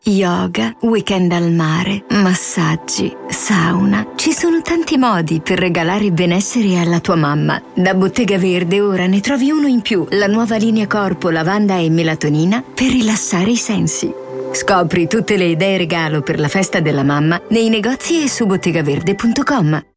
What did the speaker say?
Yoga, weekend al mare, massaggi, sauna. Ci sono tanti modi per regalare benessere alla tua mamma. Da Bottega Verde ora ne trovi uno in più, la nuova linea corpo, lavanda e melatonina per rilassare i sensi. Scopri tutte le idee regalo per la festa della mamma nei negozi e su bottegaverde.com.